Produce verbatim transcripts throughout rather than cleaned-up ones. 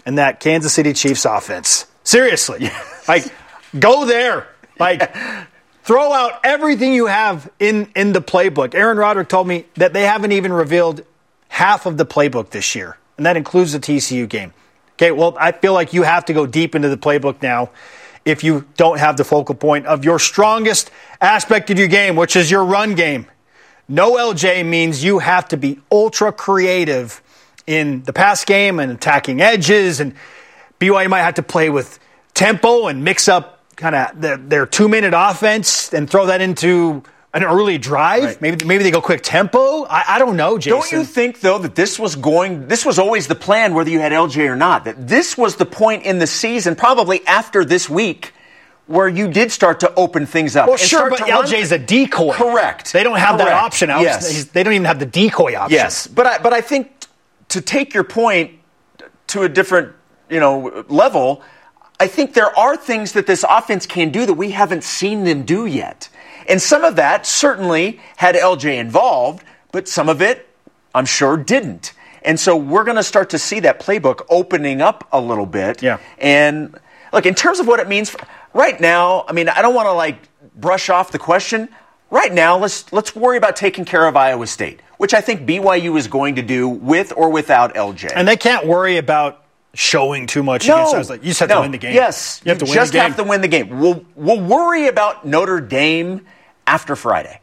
and that Kansas City Chiefs offense. Seriously. Like, go there. Like, throw out everything you have in, in the playbook. Aaron Roderick told me that they haven't even revealed half of the playbook this year, and that includes the T C U game. Okay, well, I feel like you have to go deep into the playbook now if you don't have the focal point of your strongest aspect of your game, which is your run game. No L J means you have to be ultra creative in the pass game and attacking edges, and B Y U might have to play with tempo and mix up kind of their, their two-minute offense and throw that into an early drive. Right. Maybe maybe they go quick tempo. I, I don't know, Jason. Don't you think, though, that this was going, this was always the plan, whether you had L J or not, that this was the point in the season, probably after this week, where you did start to open things up. Well, sure, but L J's a decoy. Correct. They don't have Correct. that option. I yes. was, they don't even have the decoy option. Yes, but I, but I think to take your point to a different, you know, level, I think there are things that this offense can do that we haven't seen them do yet. And some of that certainly had L J involved, but some of it, I'm sure, didn't. And so we're going to start to see that playbook opening up a little bit. Yeah. And look, in terms of what it means for, right now, I mean, I don't want to like brush off the question. Right now, let's let's worry about taking care of Iowa State, which I think B Y U is going to do with or without L J. And they can't worry about showing too much no, against us. Like, you just have no, to win the game. Yes, you have to you win just the game. have to win the game. We'll we'll worry about Notre Dame after Friday.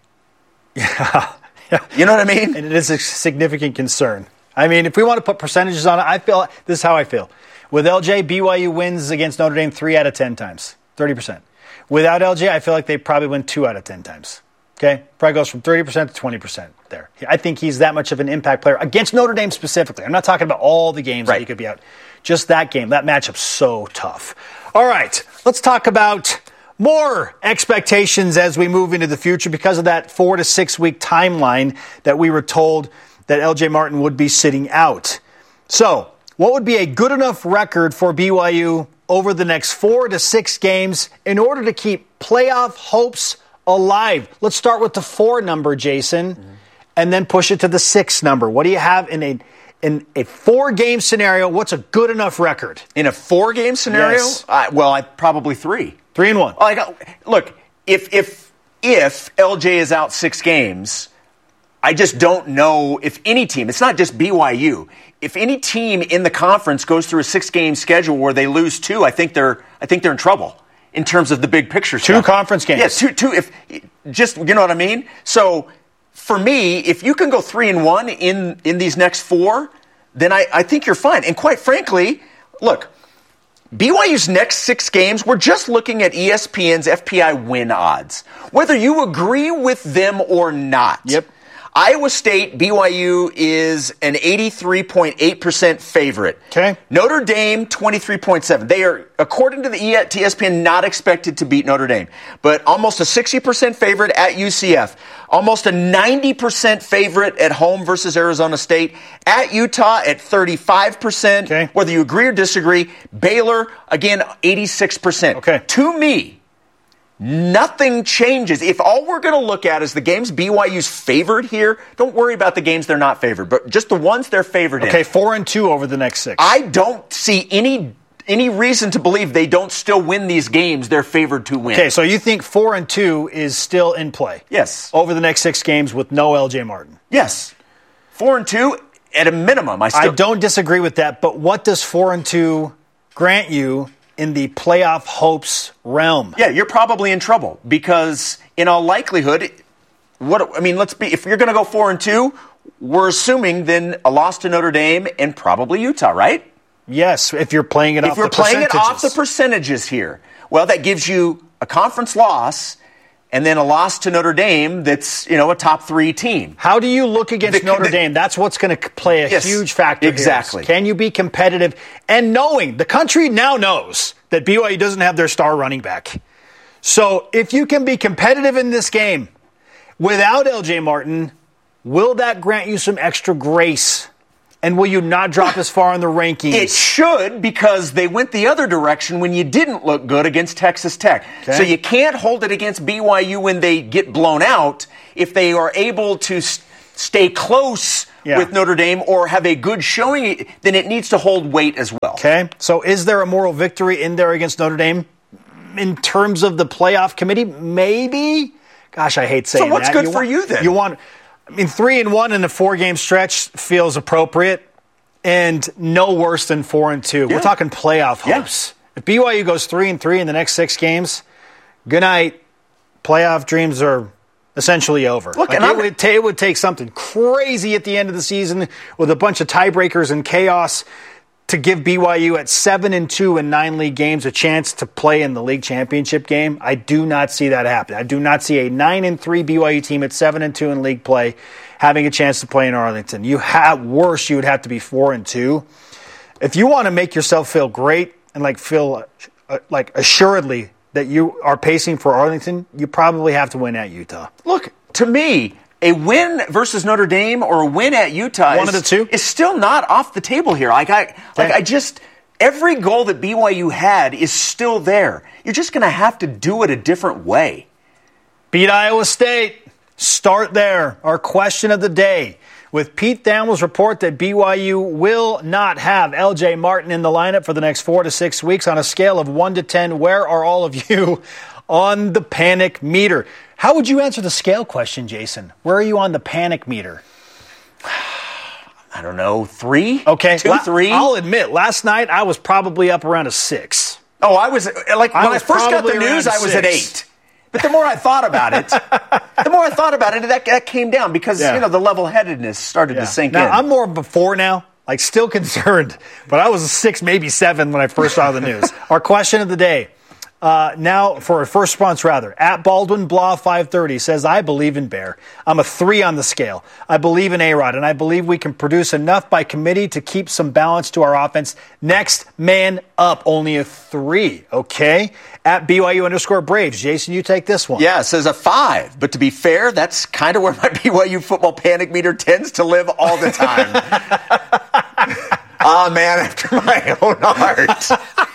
Yeah. yeah. You know what I mean? And it is a significant concern. I mean, if we want to put percentages on it, I feel this is how I feel. With L J, B Y U wins against Notre Dame three out of ten times, thirty percent. Without L J, I feel like they probably win two out of ten times. Okay? Probably goes from thirty percent to twenty percent there. I think he's that much of an impact player against Notre Dame specifically. I'm not talking about all the games right. that he could be out. Just that game. That matchup's so tough. All right. Let's talk about more expectations as we move into the future because of that four to six week timeline that we were told that L J Martin would be sitting out. So, what would be a good enough record for B Y U over the next four to six games in order to keep playoff hopes alive? Let's start with the four number, Jason, mm-hmm. and then push it to the six number. What do you have in a in a four-game scenario? What's a good enough record? In a four-game scenario? Yes. Uh, well, I probably three. Three and one. Like, look, if if if L J is out six games, I just don't know if any team, it's not just B Y U, if any team in the conference goes through a six-game schedule where they lose two, I think they're I think they're in trouble in terms of the big picture Two stuff. conference games. Yes, yeah, two two if just you know what I mean? So for me, if you can go three and one in, in these next four, then I, I think you're fine. And quite frankly, look, B Y U's next six games, we're just looking at E S P N's F P I win odds. Whether you agree with them or not. Yep. Iowa State, B Y U is an eighty-three point eight percent favorite. Okay. Notre Dame, twenty-three point seven. They are, according to the E S P N, not expected to beat Notre Dame. But almost a sixty percent favorite at U C F. Almost a ninety percent favorite at home versus Arizona State. At Utah at thirty-five percent. Okay. Whether you agree or disagree. Baylor, again, eighty-six percent. Okay. To me, nothing changes. If all we're going to look at is the games B Y U's favored here, don't worry about the games they're not favored, but just the ones they're favored Okay, in. four and two over the next six. I don't see any any reason to believe they don't still win these games they're favored to win. Okay, so you think four and two is still in play? Yes. Over the next six games with no L J Martin? Yes. Four and two at a minimum. I still I don't disagree with that, but what does four and two grant you in the playoff hopes realm? Yeah, you're probably in trouble because in all likelihood, what I mean, let's be if you're going to go four and two, we're assuming then a loss to Notre Dame and probably Utah, right? Yes, if you're playing it if off you're the playing percentages. it off the percentages here, well, that gives you a conference loss and then a loss to Notre Dame that's, you know, a top three team. How do you look against The- Notre the- Dame? That's what's going to play a Yes, huge factor here. exactly. Can you be competitive? And knowing, the country now knows that B Y U doesn't have their star running back. So if you can be competitive in this game without L J Martin, will that grant you some extra grace? And will you not drop as far in the rankings? It should, because they went the other direction when you didn't look good against Texas Tech. Okay. So you can't hold it against B Y U when they get blown out if they are able to s- stay close yeah. with Notre Dame or have a good showing, then it needs to hold weight as well. Okay, so is there a moral victory in there against Notre Dame in terms of the playoff committee? Maybe. Gosh, I hate saying that. So what's that. good you for want, you then? You want, I mean, three and one in a four-game stretch feels appropriate, and no worse than four and two. Yeah. We're talking playoff hopes. Yeah. If B Y U goes three and three in the next six games, good night. Playoff dreams are essentially over. Look, like and it, would ta- it would take something crazy at the end of the season with a bunch of tiebreakers and chaos to give B Y U at seven and two in nine league games a chance to play in the league championship game. I do not see that happen. I do not see a nine and three B Y U team at seven and two in league play having a chance to play in Arlington. You have worse. You would have to be four and two. If you want to make yourself feel great and like feel uh, like assuredly that you are pacing for Arlington, you probably have to win at Utah. Look, to me, a win versus Notre Dame or a win at Utah One is, of the two? is still not off the table here. Like I, like I just, every goal that B Y U had is still there. You're just going to have to do it a different way. Beat Iowa State. Start there. Our question of the day. With Pete Thamel's report that B Y U will not have L J Martin in the lineup for the next four to six weeks on a scale of one to ten, where are all of you on the panic meter? How would you answer the scale question, Jason? Where are you on the panic meter? I don't know, three? Okay. Two, La- three? I'll admit, last night I was probably up around a six. Oh, I was, like, I when was I first got the probably news, around I was at six. eight. But the more I thought about it, the more I thought about it, that, that came down because, Yeah. you know, the level-headedness started Yeah. to sink now, in. I'm more of a four now, like still concerned, but I was a six, maybe seven when I first saw the news. Our question of the day. Uh, now, for a first response, rather, at Baldwin Blah five thirty says, I believe in Bear. I'm a three on the scale. I believe in A-Rod, and I believe we can produce enough by committee to keep some balance to our offense. Next man up, only a three, okay? At B Y U underscore Braves. Jason, you take this one. Yeah, it says a five. But to be fair, that's kind of where my B Y U football panic meter tends to live all the time. Ah, oh, man, after my own heart.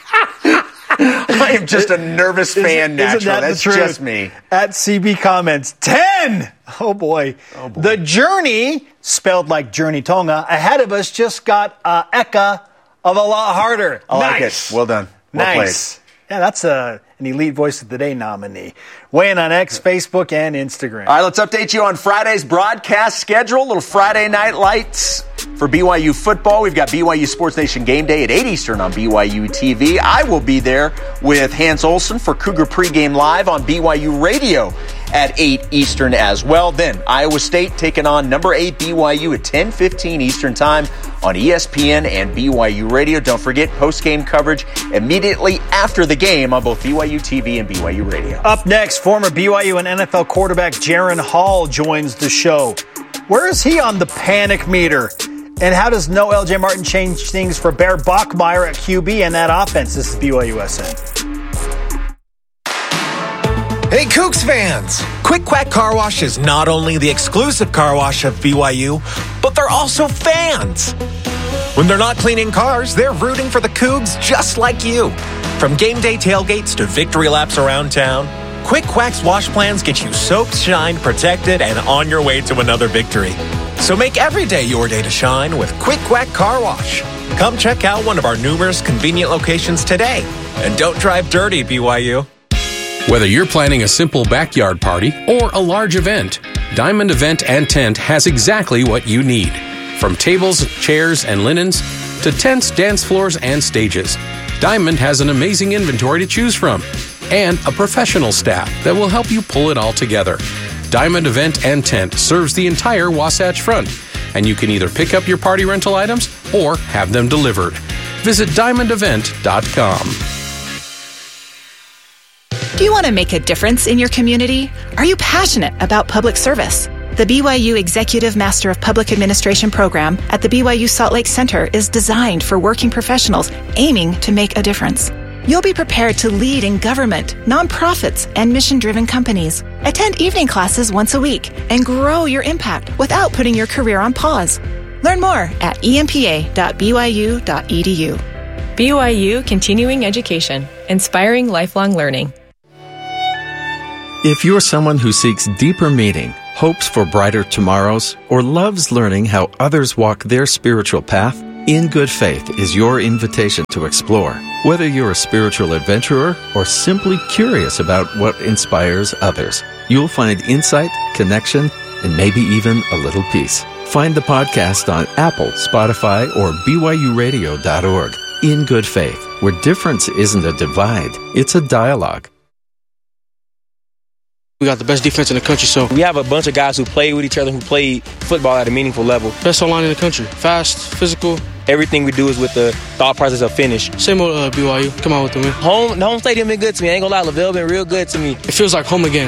I am just a nervous fan, naturally. That That's just me. At C B Comments, ten! Oh boy. oh, boy. The journey, spelled like Journey Tonga, ahead of us just got a eka of a lot harder. I like nice. it. Well done. Well nice. Played. Yeah, that's a, an Elite Voice of the Day nominee. Weigh in on X, Facebook, and Instagram. All right, let's update you on Friday's broadcast schedule. A little Friday night lights for B Y U football. We've got B Y U Sports Nation Game Day at eight Eastern on B Y U T V. I will be there with Hans Olsen for Cougar Pregame Live on B Y U Radio at eight Eastern as well. Then Iowa State taking on number eight B Y U at ten fifteen Eastern Time on E S P N and B Y U Radio. Don't forget post-game coverage immediately after the game on both B Y U T V and B Y U Radio. Up next, former B Y U and N F L quarterback Jaron Hall joins the show. Where is he on the panic meter? And how does no L J Martin change things for Bear Bachmeier at Q B and that offense? This is B Y U S N. Hey, Cougs fans! Quick Quack Car Wash is not only the exclusive car wash of B Y U, but they're also fans. When they're not cleaning cars, they're rooting for the Cougs just like you. From game day tailgates to victory laps around town, Quick Quack's wash plans get you soaked, shined, protected, and on your way to another victory. So make every day your day to shine with Quick Quack Car Wash. Come check out one of our numerous convenient locations today. And don't drive dirty, B Y U. Whether you're planning a simple backyard party or a large event, Diamond Event and Tent has exactly what you need. From tables, chairs, and linens to tents, dance floors, and stages, Diamond has an amazing inventory to choose from and a professional staff that will help you pull it all together. Diamond Event and Tent serves the entire Wasatch Front, and you can either pick up your party rental items or have them delivered. Visit diamond event dot com. Do you want to make a difference in your community? Are you passionate about public service? The B Y U Executive Master of Public Administration program at the B Y U Salt Lake Center is designed for working professionals aiming to make a difference. You'll be prepared to lead in government, nonprofits, and mission-driven companies. Attend evening classes once a week and grow your impact without putting your career on pause. Learn more at e m p a dot b y u dot e d u. B Y U Continuing Education, inspiring lifelong learning. If you're someone who seeks deeper meaning, hopes for brighter tomorrows, or loves learning how others walk their spiritual path? In Good Faith is your invitation to explore. Whether you're a spiritual adventurer or simply curious about what inspires others, you'll find insight, connection, and maybe even a little peace. Find the podcast on Apple, Spotify, or B Y U radio dot org. In Good Faith, where difference isn't a divide, it's a dialogue. We got the best defense in the country, so we have a bunch of guys who play with each other, who play football at a meaningful level. Best O-line in the country. Fast, physical. Everything we do is with the thought process of finish. Same old uh, B Y U. Come on with the win. Home, the home stadium been good to me. I ain't gonna lie, LaVelle been real good to me. It feels like home again.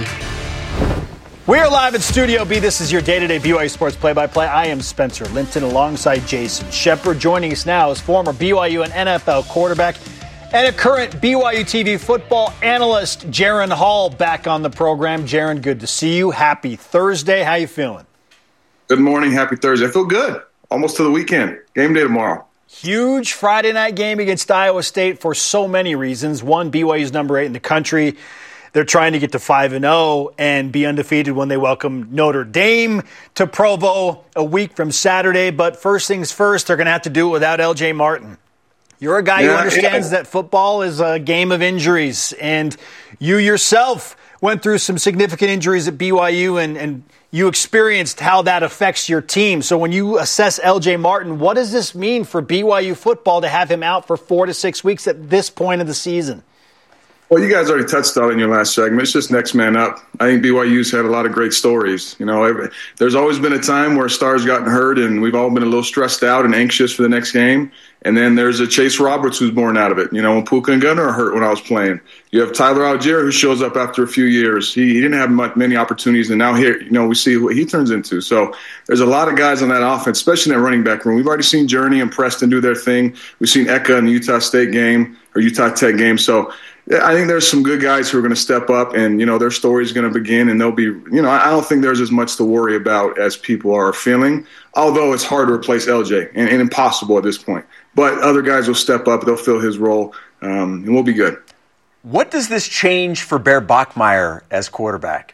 We are live at Studio B. This is your day-to-day B Y U Sports play-by-play. I am Spencer Linton alongside Jason Shepard. Joining us now is former B Y U and N F L quarterback and a current B Y U T V football analyst, Jaren Hall, back on the program. Jaren, good to see you. Happy Thursday. How you feeling? Good morning. Happy Thursday. I feel good. Almost to the weekend. Game day tomorrow. Huge Friday night game against Iowa State for so many reasons. One, B Y U's number eight in the country. They're trying to get to five and oh and be undefeated when they welcome Notre Dame to Provo a week from Saturday. But first things first, they're going to have to do it without L J Martin. You're a guy yeah, who understands yeah. that football is a game of injuries, and you yourself went through some significant injuries at B Y U, and, and you experienced how that affects your team. So when you assess L J Martin, what does this mean for B Y U football to have him out for four to six weeks at this point of the season? Well, you guys already touched on it in your last segment. It's just next man up. I think B Y U's had a lot of great stories. You know, every, there's always been a time where stars gotten hurt, and we've all been a little stressed out and anxious for the next game. And then there's a Chase Roberts who's born out of it. You know, when Puka and Gunnar are hurt when I was playing. You have Tyler Algier who shows up after a few years. He, he didn't have much, many opportunities, and now here, you know, we see what he turns into. So there's a lot of guys on that offense, especially in that running back room. We've already seen Journey and Preston do their thing. We've seen Eka in the Utah State game or Utah Tech game. So I think there's some good guys who are going to step up, and, you know, their story is going to begin, and they'll be, you know, I don't think there's as much to worry about as people are feeling, although it's hard to replace L J and, and impossible at this point. But other guys will step up, they'll fill his role, um, and we'll be good. What does this change for Bear Bachmeier as quarterback?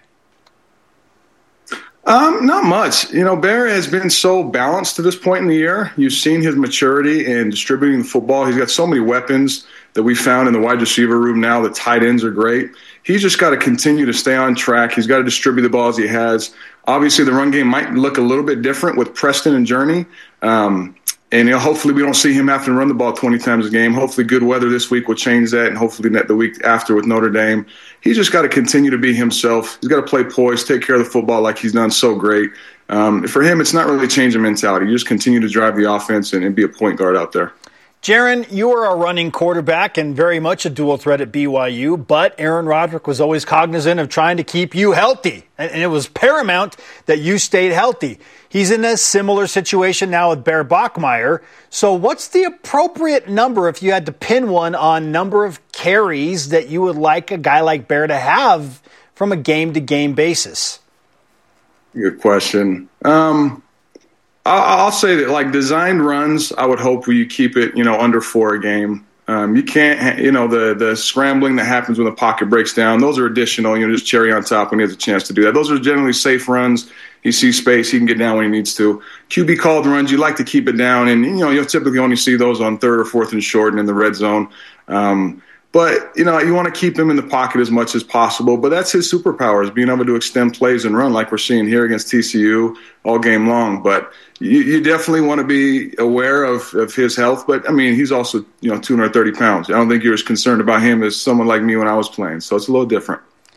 Um, not much. You know, Bear has been so balanced to this point in the year. You've seen his maturity in distributing the football. He's got so many weapons that we found in the wide receiver room now. The tight ends are great. He's just got to continue to stay on track. He's got to distribute the ball as he has. Obviously, the run game might look a little bit different with Preston and Journey. Um, and you know, hopefully we don't see him have to run the ball twenty times a game. Hopefully good weather this week will change that, and hopefully the week after with Notre Dame. He's just got to continue to be himself. He's got to play poised, take care of the football like he's done so great. Um, for him, it's not really changing mentality. You just continue to drive the offense and, and be a point guard out there. Jaren, you are a running quarterback and very much a dual threat at B Y U, but Aaron Roderick was always cognizant of trying to keep you healthy, and it was paramount that you stayed healthy. He's in a similar situation now with Bear Bachmeier. So what's the appropriate number, if you had to pin one, on number of carries that you would like a guy like Bear to have from a game-to-game basis? Good question. Um I'll say that, like, designed runs, I would hope you keep it, you know, under four a game. Um, you can't, you know, the the scrambling that happens when the pocket breaks down, those are additional, you know, just cherry on top when he has a chance to do that. Those are generally safe runs. He sees space, he can get down when he needs to. Q B called runs, you like to keep it down, and, you know, you'll typically only see those on third or fourth and short and in the red zone. Um, But, you know, you want to keep him in the pocket as much as possible. But that's his superpower, is being able to extend plays and run like we're seeing here against T C U all game long. But you, you definitely want to be aware of, of his health. But, I mean, he's also, you know, two hundred thirty pounds. I don't think you're as concerned about him as someone like me when I was playing. So it's a little different.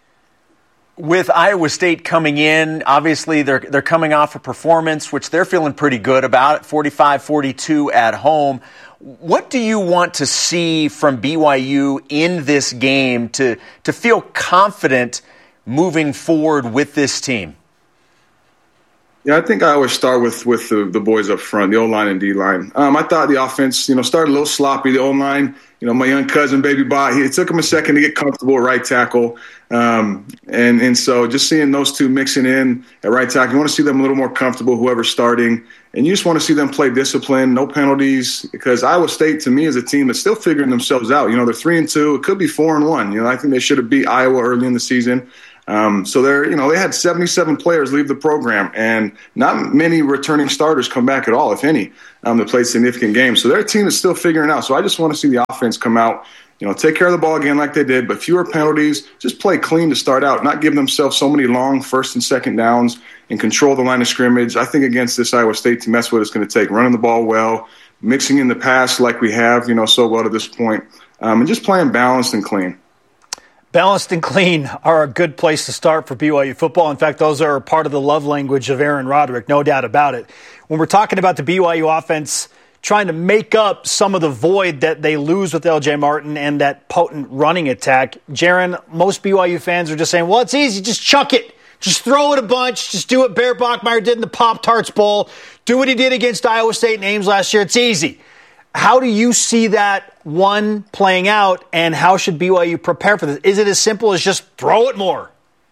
With Iowa State coming in, obviously they're they're coming off a performance which they're feeling pretty good about, forty-five forty-two at home. What do you want to see from B Y U in this game to to feel confident moving forward with this team? Yeah, I think I always start with with the, the boys up front, the O-line and D-line. Um, I thought the offense, you know, started a little sloppy. The O-line, you know, my young cousin, Baby Bot, he, it took him a second to get comfortable at right tackle. Um, and, and so just seeing those two mixing in at right tackle, you want to see them a little more comfortable, whoever's starting. And you just want to see them play discipline, no penalties, because Iowa State, to me, is a team that's still figuring themselves out. You know, they're three and two. It could be four and one. You know, I think they should have beat Iowa early in the season. Um, so they're, you know, they had seventy-seven players leave the program, and not many returning starters come back at all, if any, um, that played significant games. So their team is still figuring it out. So I just want to see the offense come out, you know, take care of the ball again like they did, but fewer penalties, just play clean to start out, not give themselves so many long first and second downs, and control the line of scrimmage. I think against this Iowa State team, that's what it's going to take, running the ball well, mixing in the pass like we have, you know, so well to this point, um, and just playing balanced and clean. Balanced and clean are a good place to start for B Y U football. In fact, those are part of the love language of Aaron Roderick, no doubt about it. When we're talking about the B Y U offense trying to make up some of the void that they lose with L J Martin and that potent running attack, Jaron, most B Y U fans are just saying, well, it's easy, just chuck it. Just throw it a bunch. Just do what Bear Bachmeier did in the Pop-Tarts Bowl. Do what he did against Iowa State and Ames last year. It's easy. How do you see that, one, playing out, and how should B Y U prepare for this? Is it as simple as just throw it more?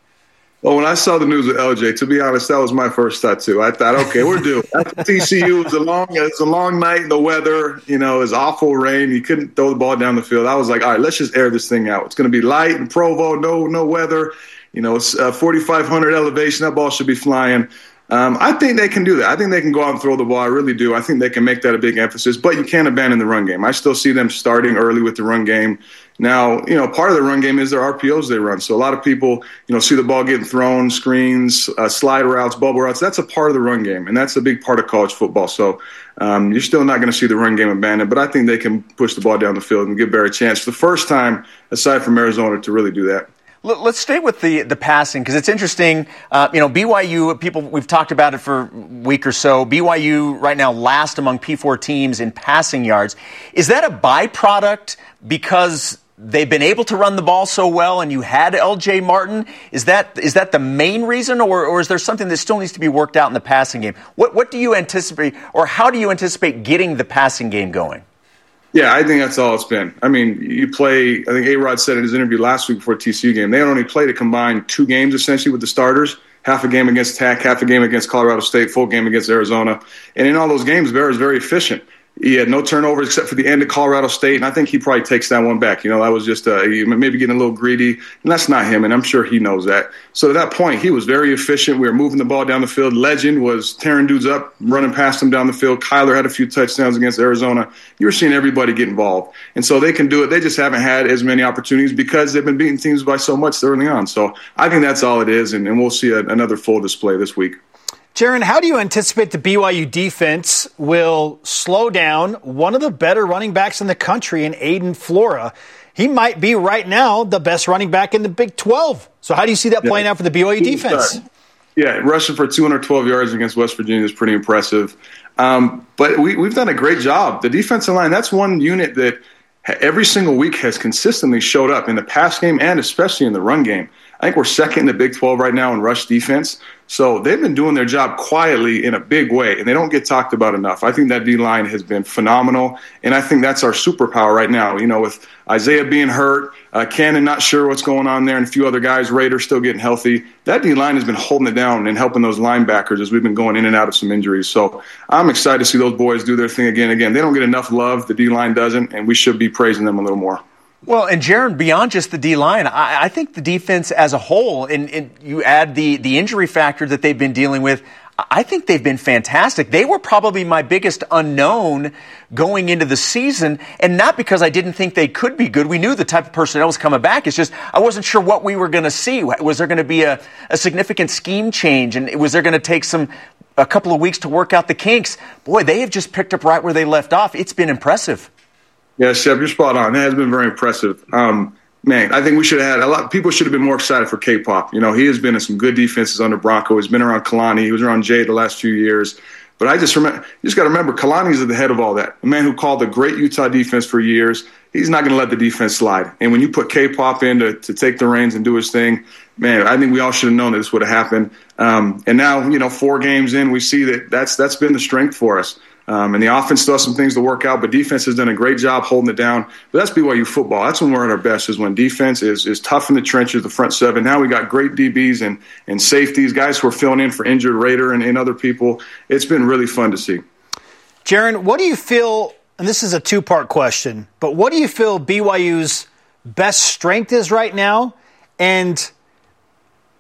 Well, when I saw the news with L J, to be honest, that was my first thought, too. I thought, okay, we're due. After T C U, it was a long, it was a long night. The weather, you know, it was awful rain. You couldn't throw the ball down the field. I was like, all right, let's just air this thing out. It's going to be light in Provo, no no weather. You know, it's uh, forty-five hundred elevation. That ball should be flying. Um, I think they can do that. I think they can go out and throw the ball. I really do. I think they can make that a big emphasis. But you can't abandon the run game. I still see them starting early with the run game. Now, you know, part of the run game is their R P Os they run. So a lot of people, you know, see the ball getting thrown, screens, uh, slide routes, bubble routes. That's a part of the run game, and that's a big part of college football. So um, you're still not going to see the run game abandoned. But I think they can push the ball down the field and give Bear a chance for the first time, aside from Arizona, to really do that. Let's stay with the, the passing, because it's interesting. Uh, you know, B Y U, people, we've talked about it for a week or so. B Y U right now last among P four teams in passing yards. Is that a byproduct because they've been able to run the ball so well and you had L J Martin? Is that is that the main reason, or, or is there something that still needs to be worked out in the passing game? What, what do you anticipate, or how do you anticipate getting the passing game going? Yeah, I think that's all it's been. I mean, you play, I think A-Rod said in his interview last week before the T C U game, they only played a combined two games essentially with the starters, half a game against Tech, half a game against Colorado State, full game against Arizona. And in all those games, Bear is very efficient. He had no turnovers except for the end of Colorado State, and I think he probably takes that one back. You know, that was just uh, maybe getting a little greedy, and that's not him, and I'm sure he knows that. So at that point, he was very efficient. We were moving the ball down the field. Legend was tearing dudes up, running past him down the field. Kyler had a few touchdowns against Arizona. You were seeing everybody get involved, and so they can do it. They just haven't had as many opportunities because they've been beating teams by so much early on. So I think that's all it is, and, and we'll see a, another full display this week. Jaron, how do you anticipate the B Y U defense will slow down one of the better running backs in the country in Aiden Flora? He might be right now the best running back in the Big twelve. So how do you see that yeah. playing out for the B Y U defense? Yeah, rushing for two hundred twelve yards against West Virginia is pretty impressive. Um, but we, we've done a great job. The defensive line, that's one unit that every single week has consistently showed up in the pass game and especially in the run game. I think we're second in the Big twelve right now in rush defense. So they've been doing their job quietly in a big way, and they don't get talked about enough. I think that D-line has been phenomenal, and I think that's our superpower right now. You know, with Isaiah being hurt, uh, Cannon not sure what's going on there, and a few other guys, Rader still getting healthy. That D-line has been holding it down and helping those linebackers as we've been going in and out of some injuries. So I'm excited to see those boys do their thing again. Again, they don't get enough love. The D-line doesn't, and we should be praising them a little more. Well, and Jaron, beyond just the D-line, I, I think the defense as a whole, and, and you add the, the injury factor that they've been dealing with, I think they've been fantastic. They were probably my biggest unknown going into the season, and not because I didn't think they could be good. We knew the type of personnel was coming back. It's just I wasn't sure what we were going to see. Was there going to be a, a significant scheme change, and was there going to take some a couple of weeks to work out the kinks? Boy, they have just picked up right where they left off. It's been impressive. Yeah, Shep, you're spot on. It has been very impressive. Um, man, I think we should have had a lot. People should have been more excited for K-Pop. You know, he has been in some good defenses under Bronco. He's been around Kalani. He was around Jay the last few years. But I just remember, you just got to remember, Kalani's at the head of all that. A man who called the great Utah defense for years. He's not going to let the defense slide. And when you put K-Pop in to, to take the reins and do his thing, man, I think we all should have known that this would have happened. Um, and now, you know, four games in, we see that that's that's been the strength for us. Um, and the offense still has some things to work out, but defense has done a great job holding it down. But that's B Y U football. That's when we're at our best, is when defense is is tough in the trenches, the front seven. Now we got great D Bs and, and safeties, guys who are filling in for injured Rader and, and other people. It's been really fun to see. Jaron, what do you feel, and this is a two-part question, but what do you feel B Y U's best strength is right now? And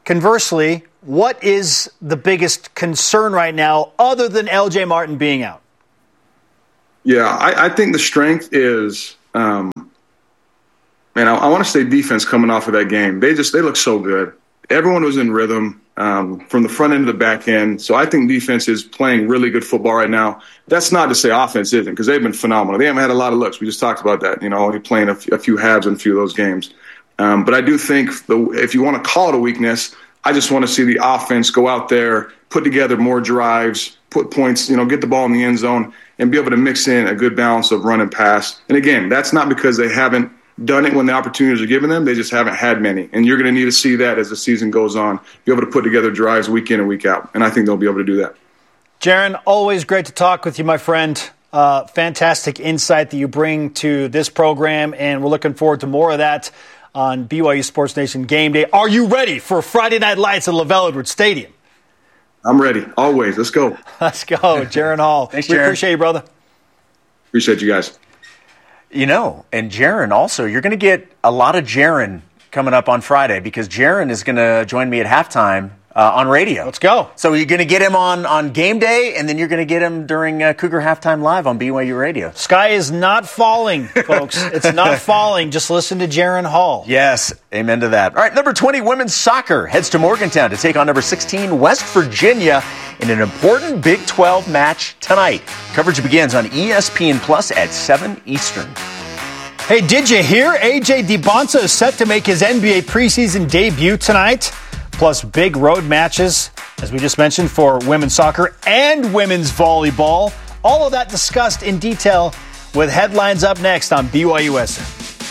conversely, what is the biggest concern right now other than L J Martin being out? Yeah, I, I think the strength is, um, man, I, I want to say defense coming off of that game. They just, they look so good. Everyone was in rhythm um, from the front end to the back end. So I think defense is playing really good football right now. That's not to say offense isn't, because they've been phenomenal. They haven't had a lot of looks. We just talked about that, you know, only playing a few, a few halves in a few of those games. Um, but I do think the, if you want to call it a weakness, I just want to see the offense go out there, put together more drives, put points, you know, get the ball in the end zone, and be able to mix in a good balance of run and pass. And again, that's not because they haven't done it when the opportunities are given them. They just haven't had many. And you're going to need to see that as the season goes on, be able to put together drives week in and week out. And I think they'll be able to do that. Jaron, always great to talk with you, my friend. Uh, fantastic insight that you bring to this program, and we're looking forward to more of that on B Y U Sports Nation Game Day. Are you ready for Friday Night Lights at LaVell Edwards Stadium? I'm ready. Always. Let's go. Let's go. Jaron Hall. Thanks, we Jaron. appreciate you, brother. Appreciate you guys. You know, and Jaron also, you're going to get a lot of Jaron coming up on Friday, because Jaron is going to join me at halftime uh, on radio. Let's go. So you're going to get him on, on game day, and then you're going to get him during uh, Cougar Halftime Live on B Y U Radio. Sky is not falling, folks. It's not falling. Just listen to Jaron Hall. Yes, amen to that. All right, number twenty women's soccer heads to Morgantown to take on number sixteen West Virginia in an important Big twelve match tonight. Coverage begins on E S P N Plus at seven Eastern. Hey, did you hear? A J DeBonsa is set to make his N B A preseason debut tonight. Plus big road matches, as we just mentioned, for women's soccer and women's volleyball. All of that discussed in detail with headlines up next on B Y U S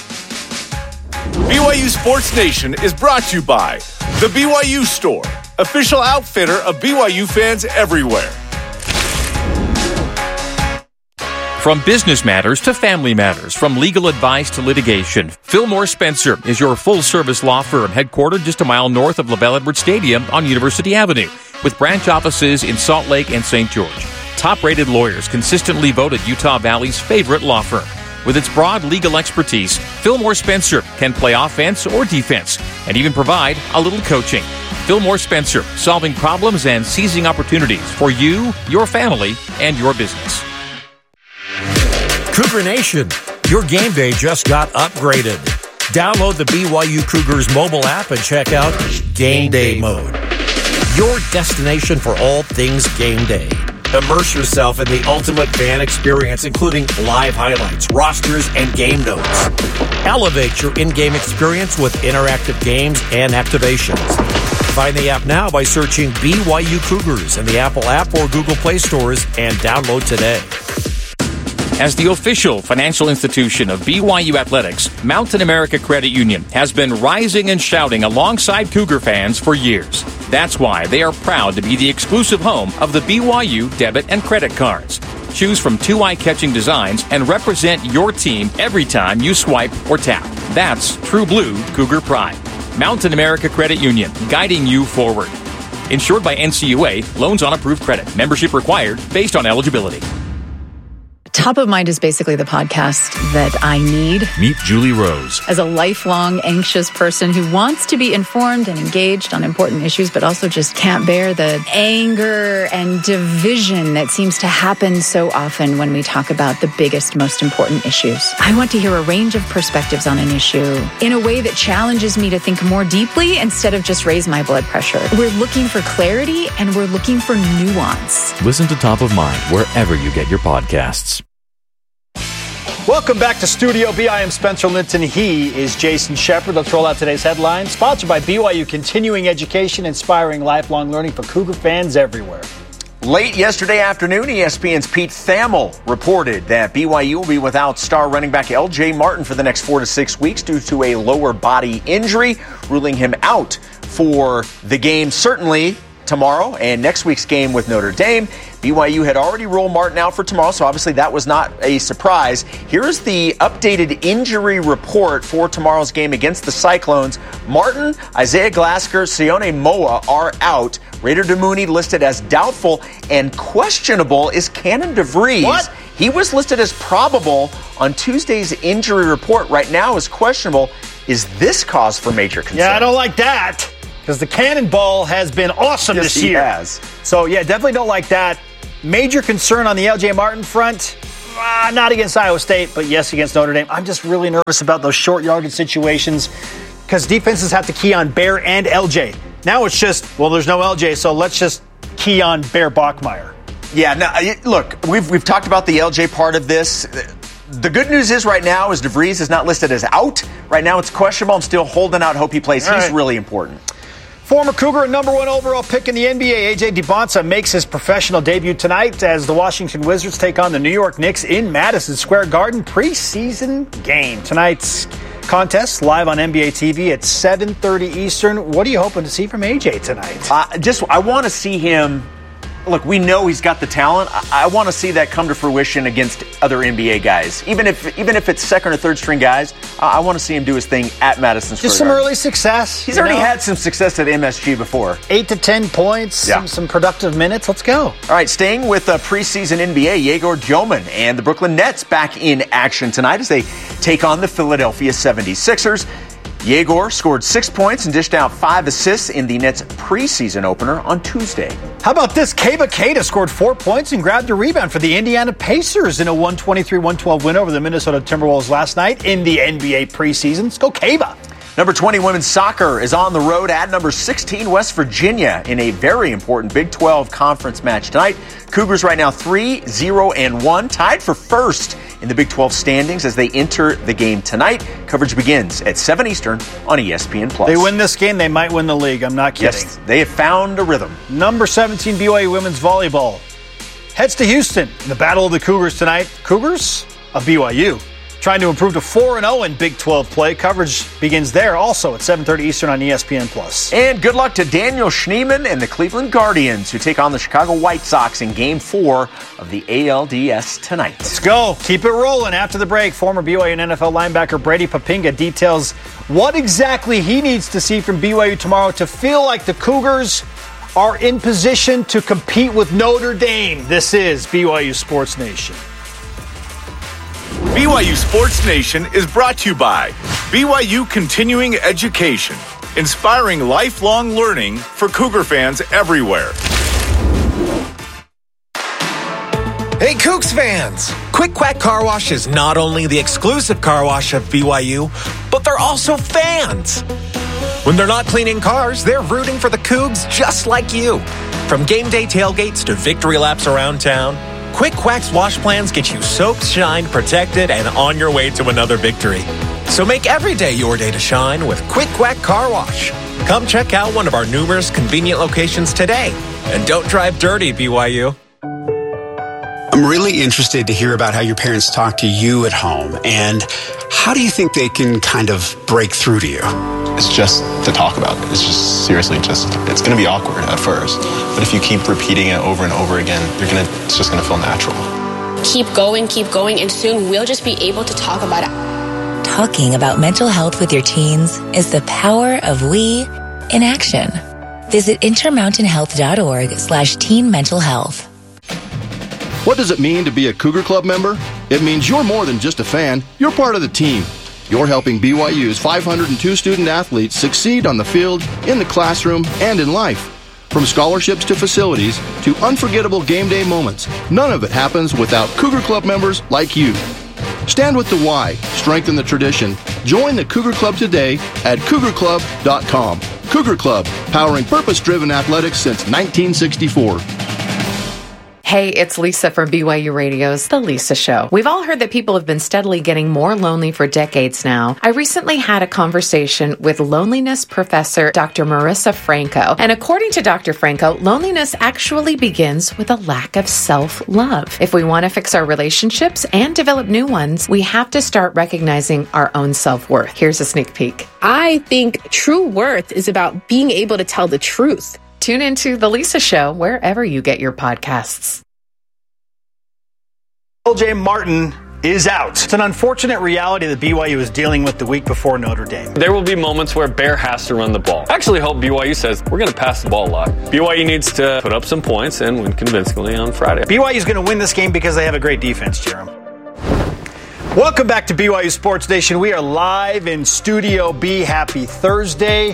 N. B Y U Sports Nation is brought to you by The B Y U Store, official outfitter of B Y U fans everywhere. From business matters to family matters, from legal advice to litigation, Fillmore Spencer is your full-service law firm headquartered just a mile north of LaVell Edwards Stadium on University Avenue, with branch offices in Salt Lake and Saint George. Top-rated lawyers consistently voted Utah Valley's favorite law firm. With its broad legal expertise, Fillmore Spencer can play offense or defense and even provide a little coaching. Fillmore Spencer, solving problems and seizing opportunities for you, your family, and your business. Cougar Nation, your game day just got upgraded. Download the B Y U Cougars mobile app and check out Game Day Mode, your destination for all things game day. Immerse yourself in the ultimate fan experience, including live highlights, rosters, and game notes. Elevate your in-game experience with interactive games and activations. Find the app now by searching B Y U Cougars in the Apple app or Google Play stores and download today. As the official financial institution of B Y U Athletics, Mountain America Credit Union has been rising and shouting alongside Cougar fans for years. That's why they are proud to be the exclusive home of the B Y U debit and credit cards. Choose from two eye-catching designs and represent your team every time you swipe or tap. That's true blue Cougar pride. Mountain America Credit Union, guiding you forward. Insured by N C U A, loans on approved credit. Membership required based on eligibility. Top of Mind is basically the podcast that I need. Meet Julie Rose. As a lifelong anxious person who wants to be informed and engaged on important issues, but also just can't bear the anger and division that seems to happen so often when we talk about the biggest, most important issues. I want to hear a range of perspectives on an issue in a way that challenges me to think more deeply instead of just raise my blood pressure. We're looking for clarity and we're looking for nuance. Listen to Top of Mind wherever you get your podcasts. Welcome back to Studio B. I am Spencer Linton. He is Jason Shepard. Let's roll out today's headlines. Sponsored by B Y U Continuing Education, inspiring lifelong learning for Cougar fans everywhere. Late yesterday afternoon, E S P N's Pete Thamel reported that B Y U will be without star running back L J Martin for the next four to six weeks due to a lower body injury, ruling him out for the game certainly tomorrow and next week's game with Notre Dame. B Y U had already ruled Martin out for tomorrow, so obviously that was not a surprise. Here's the updated injury report for tomorrow's game against the Cyclones. Martin, Isaiah Glasker, Sione Moa are out. Raider Demooney listed as doubtful, and questionable is Cannon DeVries. What? He was listed as probable on Tuesday's injury report. Right now is questionable. Is this cause for major concern? Yeah, I don't like that. because the cannonball has been awesome Yes, this he year. has. So, yeah, definitely don't like that. Major concern on the L J Martin front. Uh, not against Iowa State, but yes, against Notre Dame. I'm just really nervous about those short yardage situations because defenses have to key on Bear and L J. Now it's just, well, there's no L J, so let's just key on Bear Bachmeier. Yeah, no, look, we've we've talked about the L J part of this. The good news is right now is DeVries is not listed as out. Right now it's questionable. I'm still holding out hope he plays. All He's right. really important. Former Cougar and number one overall pick in the N B A, A J DeBonsa, makes his professional debut tonight as the Washington Wizards take on the New York Knicks in Madison Square Garden preseason game. Tonight's contest live on N B A T V at seven thirty Eastern. What are you hoping to see from A J tonight? Uh, just I want to see him. Look, we know he's got the talent. I, I want to see that come to fruition against other N B A guys. Even if even if it's second or third string guys, uh, I want to see him do his thing at Madison Square Just some Garden. early success. He's you already know? had some success at M S G before. Eight to ten points, Yeah. some, some productive minutes. Let's go. All right, staying with uh, preseason N B A, Yegor Djoman and the Brooklyn Nets back in action tonight as they take on the Philadelphia seventy-sixers. Yegor scored six points and dished out five assists in the Nets preseason opener on Tuesday. How about this? Keba Keita scored four points and grabbed a rebound for the Indiana Pacers in a one twenty-three one twelve win over the Minnesota Timberwolves last night in the N B A preseason. Let's go Keba. Number twenty women's soccer is on the road at number sixteen West Virginia in a very important Big twelve conference match tonight. Cougars right now three, zero, and one, tied for first in the Big twelve standings as they enter the game tonight. Coverage begins at seven Eastern on E S P N Plus. They win this game, they might win the league. I'm not kidding. Yes, they have found a rhythm. Number seventeen B Y U women's volleyball heads to Houston in the Battle of the Cougars tonight. Cougars of B Y U trying to improve to four and oh in Big twelve play. Coverage begins there also at seven thirty Eastern on E S P N Plus. And good luck to Daniel Schneemann and the Cleveland Guardians, who take on the Chicago White Sox in Game four of the A L D S tonight. Let's go. Keep it rolling. After the break, former B Y U and N F L linebacker Brady Papinga details what exactly he needs to see from B Y U tomorrow to feel like the Cougars are in position to compete with Notre Dame. This is B Y U Sports Nation. B Y U Sports Nation is brought to you by B Y U Continuing Education, inspiring lifelong learning for Cougar fans everywhere. Hey, Cougs fans! Quick Quack Car Wash is not only the exclusive car wash of B Y U, but they're also fans. When they're not cleaning cars, they're rooting for the Cougs just like you. From game day tailgates to victory laps around town, Quick Quack's wash plans get you soaked, shined, protected, and on your way to another victory. So make every day your day to shine with Quick Quack Car Wash. Come check out one of our numerous convenient locations today. And don't drive dirty, B Y U. I'm really interested to hear about how your parents talk to you at home, and how do you think they can kind of break through to you? It's just to talk about it. It's just seriously just, it's going to be awkward at first. But if you keep repeating it over and over again, you're gonna, it's just going to feel natural. Keep going, keep going, and soon we'll just be able to talk about it. Talking about mental health with your teens is the power of we in action. Visit intermountainhealth.org slash teen mental health. What does it mean to be a Cougar Club member? It means you're more than just a fan. You're part of the team. You're helping B Y U's five hundred two student athletes succeed on the field, in the classroom, and in life. From scholarships to facilities to unforgettable game day moments, none of it happens without Cougar Club members like you. Stand with the Y, strengthen the tradition. Join the Cougar Club today at cougar club dot com. Cougar Club, powering purpose-driven athletics since nineteen sixty-four. Hey, it's Lisa from B Y U Radio's The Lisa Show. We've all heard that people have been steadily getting more lonely for decades now. I recently had a conversation with loneliness professor Doctor Marissa Franco. And according to Doctor Franco, loneliness actually begins with a lack of self-love. If we want to fix our relationships and develop new ones, we have to start recognizing our own self-worth. Here's a sneak peek. I think true worth is about being able to tell the truth. Tune into The Lisa Show wherever you get your podcasts. L J Martin is out. It's an unfortunate reality that B Y U is dealing with the week before Notre Dame. There will be moments where Bear has to run the ball. I actually hope B Y U says, we're going to pass the ball a lot. B Y U needs to put up some points and win convincingly on Friday. B Y U is going to win this game because they have a great defense, Jeremy. Welcome back to B Y U Sports Nation. We are live in Studio B. Happy Thursday.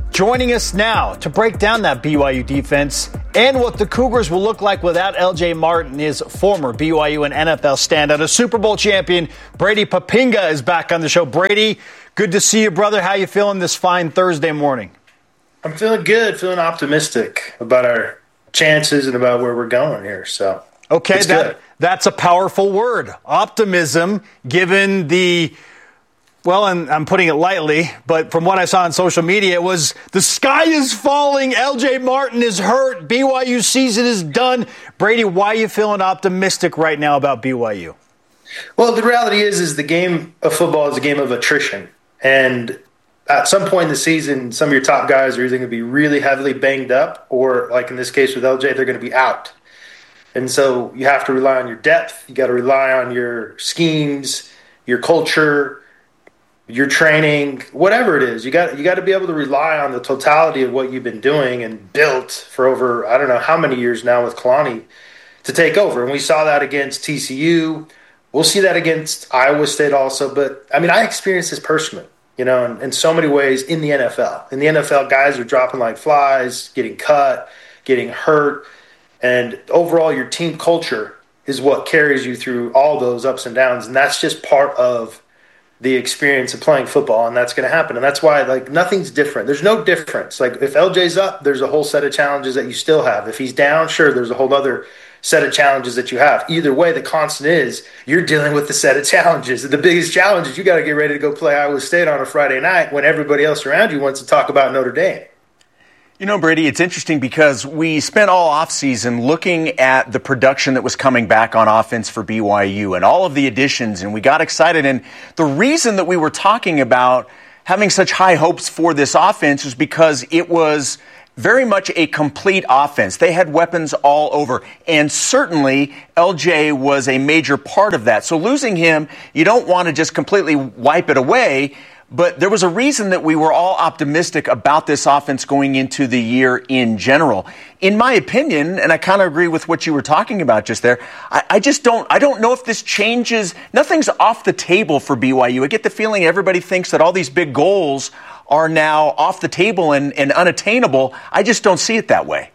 Joining us now to break down that B Y U defense and what the Cougars will look like without L J Martin is former B Y U and N F L standout, a Super Bowl champion, Brady Poppinga is back on the show. Brady, good to see you, brother. How you feeling this fine Thursday morning? I'm feeling good, feeling optimistic about our chances and about where we're going here. So okay, it's that, good. That's a powerful word. Optimism, given the... Well, and I'm putting it lightly, but from what I saw on social media, it was the sky is falling, L J Martin is hurt, B Y U season is done. Brady, why are you feeling optimistic right now about B Y U? Well, the reality is, is the game of football is a game of attrition. And at some point in the season, some of your top guys are either going to be really heavily banged up or, like in this case with L J, they're going to be out. And so you have to rely on your depth. You got to rely on your schemes, your culture, your training, whatever it is. You got you got to be able to rely on the totality of what you've been doing and built for over, I don't know how many years now with Kalani to take over. And we saw that against T C U. We'll see that against Iowa State also. But, I mean, I experienced this personally, you know, in, in so many ways in the N F L. In the N F L, guys are dropping like flies, getting cut, getting hurt. And overall, your team culture is what carries you through all those ups and downs. And that's just part of the experience of playing football, and that's going to happen. And that's why, like, nothing's different. There's no difference. Like, if L J's up, there's a whole set of challenges that you still have. If he's down, sure, there's a whole other set of challenges that you have. Either way, the constant is you're dealing with the set of challenges. The biggest challenge is you got to get ready to go play Iowa State on a Friday night when everybody else around you wants to talk about Notre Dame. You know, Brady, it's interesting because we spent all offseason looking at the production that was coming back on offense for B Y U and all of the additions, and we got excited. And the reason that we were talking about having such high hopes for this offense was because it was very much a complete offense. They had weapons all over, and certainly L J was a major part of that. So losing him, you don't want to just completely wipe it away. But there was a reason that we were all optimistic about this offense going into the year in general. In my opinion, and I kind of agree with what you were talking about just there, I, I just don't I don't know if this changes. Nothing's off the table for B Y U. I get the feeling everybody thinks that all these big goals are now off the table and, and unattainable. I just don't see it that way.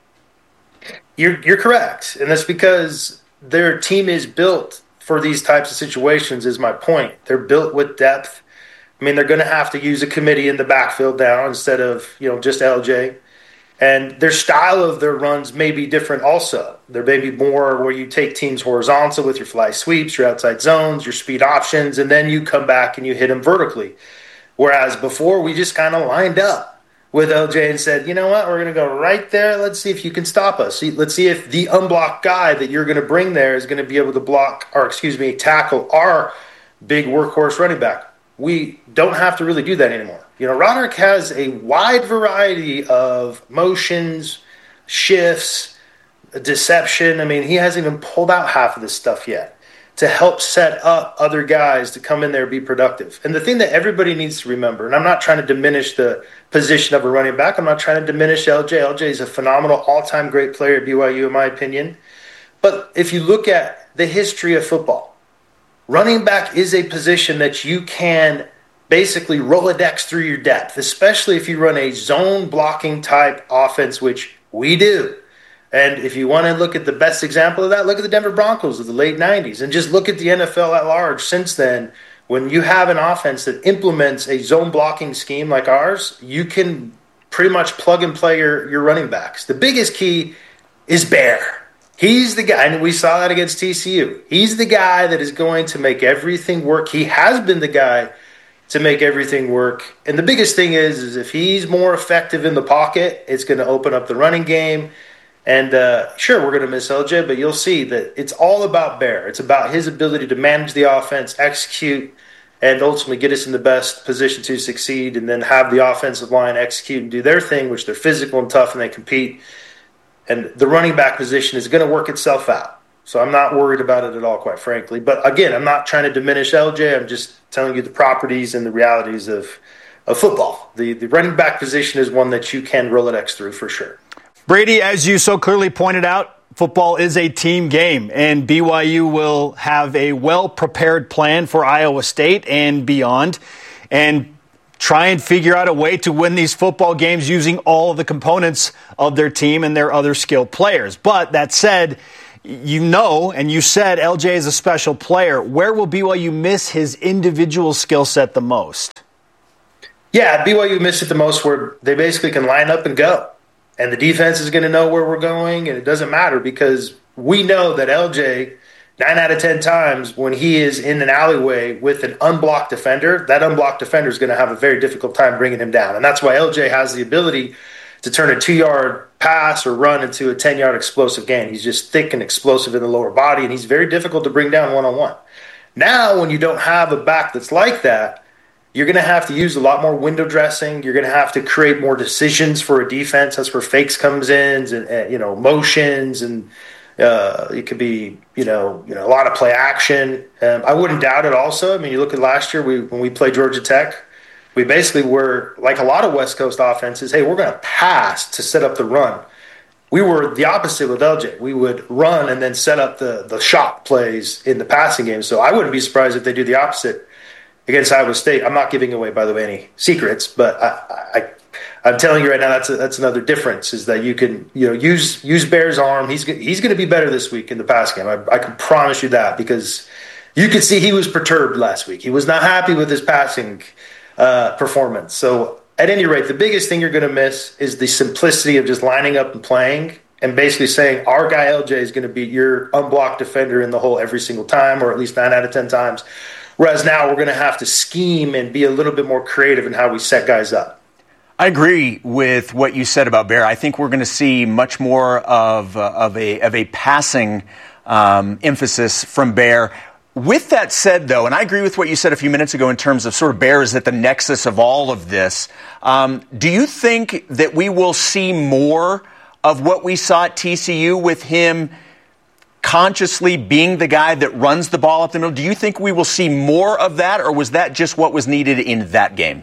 You're, you're correct. And that's because their team is built for these types of situations, is my point. They're built with depth. I mean, they're going to have to use a committee in the backfield now instead of, you know, just L J. And their style of their runs may be different also. There may be more where you take teams horizontal with your fly sweeps, your outside zones, your speed options, and then you come back and you hit them vertically. Whereas before, we just kind of lined up with L J and said, you know what, we're going to go right there. Let's see if you can stop us. See, let's see if the unblocked guy that you're going to bring there is going to be able to block, or excuse me, tackle our big workhorse running back. We don't have to really do that anymore. You know, Roderick has a wide variety of motions, shifts, deception. I mean, he hasn't even pulled out half of this stuff yet to help set up other guys to come in there and be productive. And the thing that everybody needs to remember, and I'm not trying to diminish the position of a running back. I'm not trying to diminish L J. L J is a phenomenal all-time great player at B Y U, in my opinion. But if you look at the history of football, running back is a position that you can basically Rolodex through your depth, especially if you run a zone blocking type offense, which we do. And if you want to look at the best example of that, look at the Denver Broncos of the late nineties and just look at the N F L at large since then. When you have an offense that implements a zone blocking scheme like ours, you can pretty much plug and play your, your running backs. The biggest key is Bear. He's the guy, and we saw that against T C U. He's the guy that is going to make everything work. He has been the guy to make everything work. And the biggest thing is, is if he's more effective in the pocket, it's going to open up the running game. And uh, sure, we're going to miss L J, but you'll see that it's all about Bear. It's about his ability to manage the offense, execute, and ultimately get us in the best position to succeed, and then have the offensive line execute and do their thing, which they're physical and tough and they compete. And the running back position is going to work itself out. So I'm not worried about it at all, quite frankly. But again, I'm not trying to diminish L J. I'm just telling you the properties and the realities of, of football. The, the running back position is one that you can Rolodex through for sure. Brady, as you so clearly pointed out, football is a team game, and B Y U will have a well-prepared plan for Iowa State and beyond. And try and figure out a way to win these football games using all of the components of their team and their other skilled players. But that said, you know, and you said L J is a special player. Where will B Y U miss his individual skill set the most? Yeah, B Y U missed it the most where they basically can line up and go. And the defense is going to know where we're going, and it doesn't matter because we know that L J, nine out of ten times, when he is in an alleyway with an unblocked defender, that unblocked defender is going to have a very difficult time bringing him down. And that's why L J has the ability to turn a two-yard pass or run into a ten-yard explosive gain. He's just thick and explosive in the lower body, and he's very difficult to bring down one-on-one. Now, when you don't have a back that's like that, you're going to have to use a lot more window dressing. You're going to have to create more decisions for a defense. That's where fakes comes in, and, and you know, motions, and uh, it could be, you know, you know, a lot of play action. Um, I wouldn't doubt it. Also, I mean, you look at last year we when we played Georgia Tech, we basically were like a lot of West Coast offenses. Hey, we're going to pass to set up the run. We were the opposite with L J. We would run and then set up the the shot plays in the passing game. So I wouldn't be surprised if they do the opposite against Iowa State. I'm not giving away, by the way, any secrets, but I, I, I'm telling you right now, that's a, that's another difference is that you can, you know, use use Bear's arm. He's he's going to be better this week in the pass game. I, I can promise you that because you could see he was perturbed last week. He was not happy with his passing uh, performance. So at any rate, the biggest thing you're going to miss is the simplicity of just lining up and playing and basically saying our guy L J is going to beat your unblocked defender in the hole every single time, or at least nine out of ten times. Whereas now we're going to have to scheme and be a little bit more creative in how we set guys up. I agree with what you said about Bear. I think we're going to see much more of, uh, of, a, of a passing um, emphasis from Bear. With that said, though, and I agree with what you said a few minutes ago in terms of sort of Bear is at the nexus of all of this, um, do you think that we will see more of what we saw at T C U with him consciously being the guy that runs the ball up the middle? Do you think we will see more of that, or was that just what was needed in that game?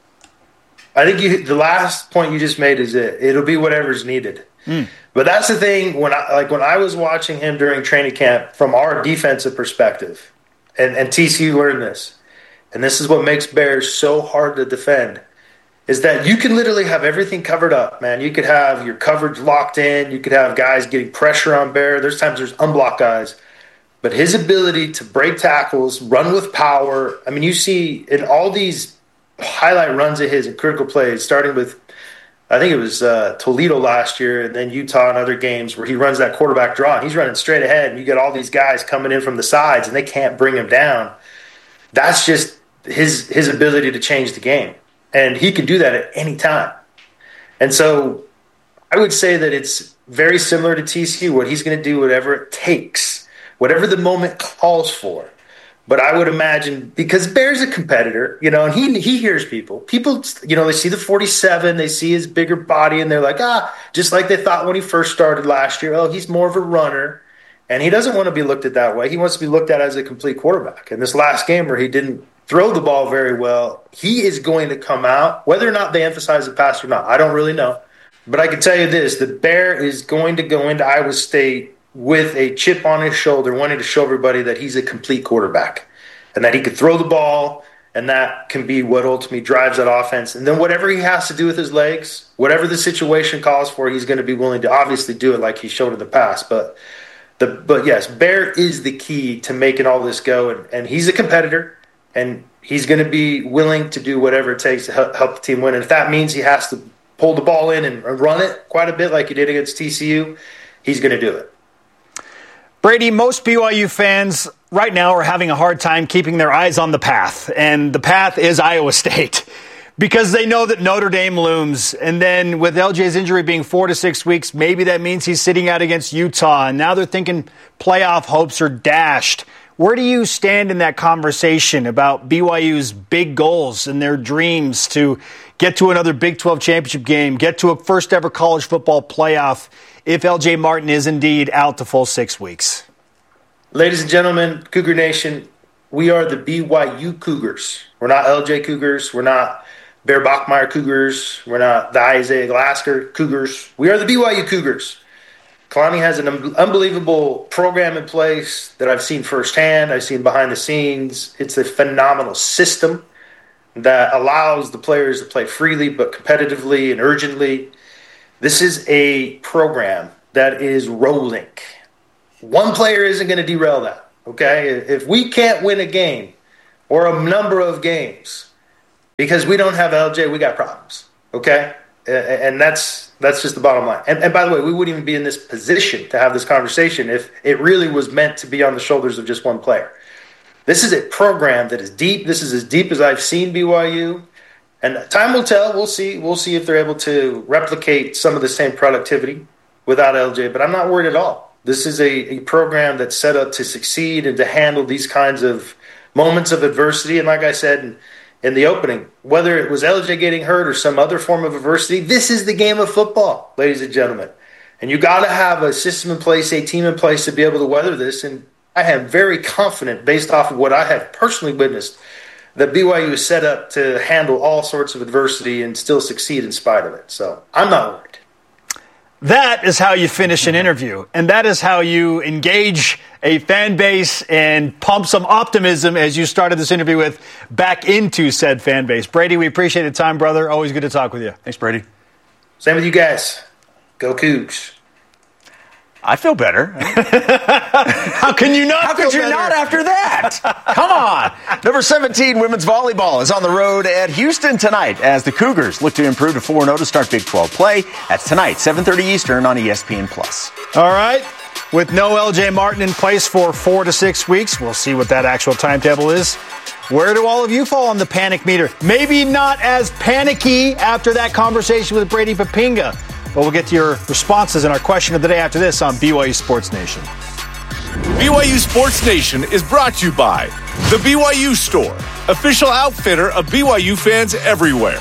I think you, the last point you just made is it. It'll be whatever's needed. Mm. But that's the thing, when I, like when I was watching him during training camp from our defensive perspective, and, and T C U learned this, and this is what makes Bears so hard to defend, is that you can literally have everything covered up, man. You could have your coverage locked in. You could have guys getting pressure on Bear. There's times there's unblocked guys. But his ability to break tackles, run with power. I mean, you see in all these highlight runs of his and critical plays, starting with, I think it was uh, Toledo last year and then Utah and other games where he runs that quarterback draw. And he's running straight ahead, and you get all these guys coming in from the sides, and they can't bring him down. That's just his his ability to change the game. And he can do that at any time. And so I would say that it's very similar to T C U, what he's going to do whatever it takes, whatever the moment calls for. But I would imagine, because Bear's a competitor, you know, and he he hears people. People, you know, they see the forty-seven, they see his bigger body, and they're like, ah, just like they thought when he first started last year, oh, he's more of a runner. And he doesn't want to be looked at that way. He wants to be looked at as a complete quarterback. And this last game where he didn't throw the ball very well, he is going to come out, whether or not they emphasize the pass or not, I don't really know. But I can tell you this, the Bear is going to go into Iowa State with a chip on his shoulder, wanting to show everybody that he's a complete quarterback and that he could throw the ball, and that can be what ultimately drives that offense. And then whatever he has to do with his legs, whatever the situation calls for, he's going to be willing to obviously do it like he showed in the past. But the but yes, Bear is the key to making all this go, and, and he's a competitor. And he's going to be willing to do whatever it takes to help, help the team win. And if that means he has to pull the ball in and run it quite a bit like he did against T C U, he's going to do it. Brady, most B Y U fans right now are having a hard time keeping their eyes on the path. And the path is Iowa State because they know that Notre Dame looms. And then with L J's injury being four to six weeks, maybe that means he's sitting out against Utah. And now they're thinking playoff hopes are dashed. Where do you stand in that conversation about B Y U's big goals and their dreams to get to another Big twelve championship game, get to a first ever college football playoff if L J Martin is indeed out the full six weeks? Ladies and gentlemen, Cougar Nation, we are the B Y U Cougars. We're not L J Cougars. We're not Bear Bachmeier Cougars. We're not the Isaiah Glasgow Cougars. We are the B Y U Cougars. Kalani has an unbelievable program in place that I've seen firsthand. I've seen behind the scenes. It's a phenomenal system. that allows the players to play freely but competitively and urgently. This is a program that is rolling. One player isn't going to derail that, okay? If we can't win a game or a number of games because we don't have L J, we got problems, okay? And that's that's just the bottom line. And, and by the way, we wouldn't even be in this position to have this conversation if it really was meant to be on the shoulders of just one player. This is a program that is deep. This is as deep as I've seen B Y U. And time will tell. We'll see. We'll see if they're able to replicate some of the same productivity without L J. But I'm not worried at all. This is a, a program that's set up to succeed and to handle these kinds of moments of adversity. And like I said in, in the opening, whether it was L J getting hurt or some other form of adversity, this is the game of football, ladies and gentlemen. And you got to have a system in place, a team in place to be able to weather this. And I am very confident, based off of what I have personally witnessed, that B Y U is set up to handle all sorts of adversity and still succeed in spite of it. So I'm not worried. That is how you finish an interview, and that is how you engage a fan base and pump some optimism, as you started this interview with, back into said fan base. Brady, we appreciate the time, brother. Always good to talk with you. Thanks, Brady. Same with you guys. Go Cougs. I feel better. How can you not? How could you better? not after that? Come on. Number seventeen, women's volleyball, is on the road at Houston tonight as the Cougars look to improve to four and oh to start Big twelve play. That's tonight, seven thirty Eastern on E S P N plus. All right. With no L J Martin in place for four to six weeks, we'll see what that actual timetable is. Where do all of you fall on the panic meter? Maybe not as panicky after that conversation with Brady Papinga. But we'll get to your responses and our question of the day after this on B Y U Sports Nation. B Y U Sports Nation is brought to you by The B Y U Store, official outfitter of B Y U fans everywhere.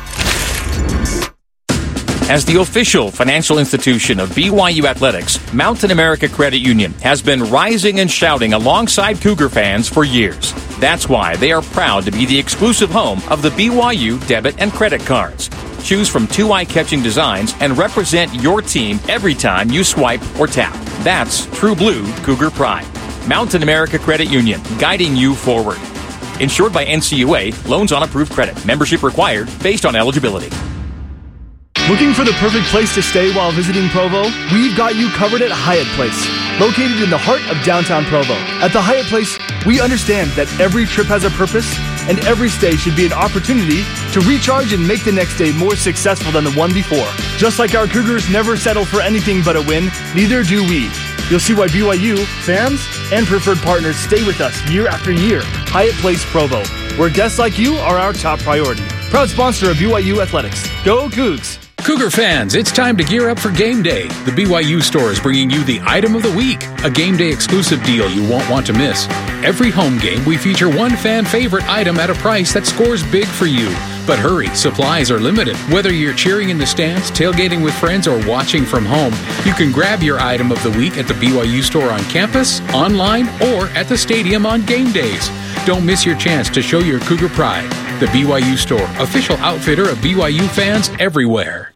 As the official financial institution of B Y U Athletics, Mountain America Credit Union has been rising and shouting alongside Cougar fans for years. That's why they are proud to be the exclusive home of the B Y U debit and credit cards. Choose from two eye-catching designs and represent your team every time you swipe or tap. That's True Blue Cougar Pride. Mountain America Credit Union, guiding you forward. Insured by N C U A, loans on approved credit. Membership required based on eligibility. Looking for the perfect place to stay while visiting Provo? We've got you covered at Hyatt Place, located in the heart of downtown Provo. At the Hyatt Place, we understand that every trip has a purpose, and every stay should be an opportunity to recharge and make the next day more successful than the one before. Just like our Cougars never settle for anything but a win, neither do we. You'll see why B Y U, fans, and preferred partners stay with us year after year. Hyatt Place Provo, where guests like you are our top priority. Proud sponsor of B Y U Athletics. Go Cougs! Cougar fans, it's time to gear up for game day. The B Y U store is bringing you the item of the week, a game day exclusive deal you won't want to miss. Every home game, we feature one fan favorite item at a price that scores big for you. But hurry, supplies are limited. Whether you're cheering in the stands, tailgating with friends, or watching from home, you can grab your item of the week at the B Y U store on campus, online, or at the stadium on game days. Don't miss your chance to show your Cougar pride. The B Y U store, official outfitter of B Y U fans everywhere.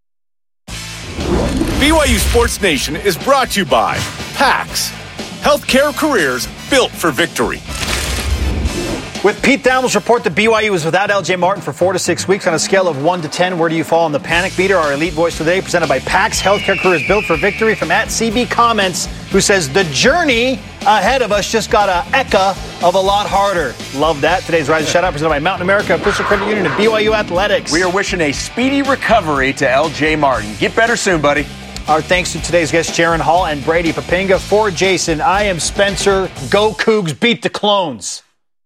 B Y U Sports Nation is brought to you by PAX, healthcare careers built for victory. With Pete Thamels' report that B Y U is without L J Martin for four to six weeks on a scale of one to ten, where do you fall on the panic meter? Our elite voice today, presented by PAX, healthcare careers built for victory, from at C B Comments, who says the journey ahead of us just got a ecca of a lot harder. Love that. Today's Rise and Shout Out presented by Mountain America, official credit union of B Y U Athletics. We are wishing a speedy recovery to L J Martin. Get better soon, buddy. Our thanks to today's guests, Jaron Hall and Brady Papinga. For Jason, I am Spencer. Go Cougs, beat the clones.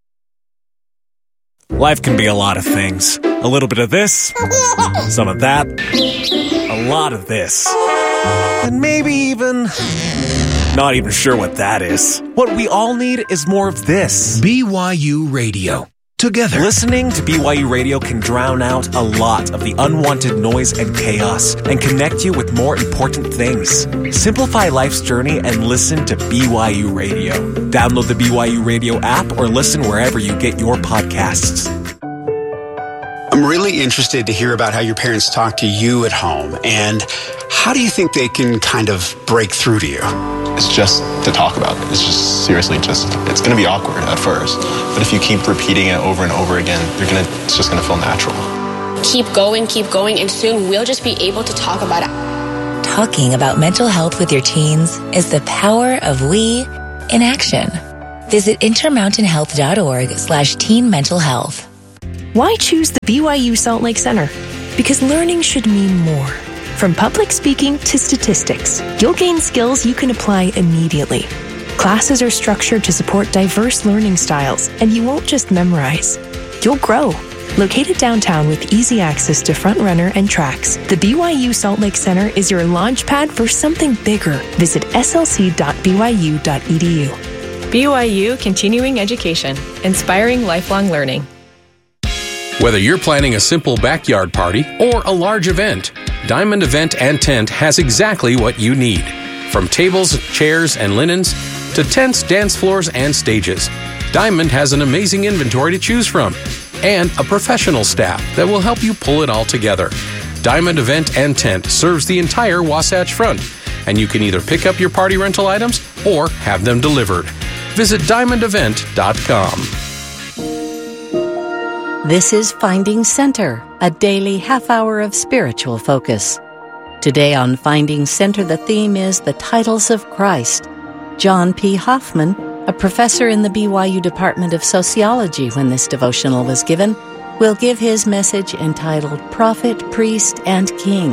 Life can be a lot of things. A little bit of this, some of that, a lot of this, and maybe even not even sure what that is. What we all need is more of this. B Y U Radio. Together. Listening to B Y U Radio can drown out a lot of the unwanted noise and chaos and connect you with more important things. Simplify life's journey and listen to B Y U Radio. Download the B Y U Radio app or listen wherever you get your podcasts. I'm really interested to hear about how your parents talk to you at home, and how do you think they can kind of break through to you? it's just to talk about it. It's just seriously just, it's going to be awkward at first. But if you keep repeating it over and over again, you're gonna, it's just going to feel natural. Keep going, keep going, and soon we'll just be able to talk about it. Talking about mental health with your teens is the power of we in action. Visit intermountainhealth.org slash teen mental health. Why choose the B Y U Salt Lake Center? Because learning should mean more. From public speaking to statistics, you'll gain skills you can apply immediately. Classes are structured to support diverse learning styles, and you won't just memorize. You'll grow. Located downtown with easy access to Front Runner and tracks, the B Y U Salt Lake Center is your launch pad for something bigger. Visit s l c dot b y u dot e d u. B Y U Continuing Education, inspiring lifelong learning. Whether you're planning a simple backyard party or a large event, Diamond Event and Tent has exactly what you need. From tables, chairs, and linens to tents, dance floors, and stages, Diamond has an amazing inventory to choose from and a professional staff that will help you pull it all together. Diamond Event and Tent serves the entire Wasatch Front, and you can either pick up your party rental items or have them delivered. Visit diamond event dot com. This is Finding Center, a daily half hour of spiritual focus. Today on Finding Center, the theme is the titles of Christ. John P. Hoffman, a professor in the B Y U Department of Sociology when this devotional was given, will give his message entitled Prophet, Priest, and King.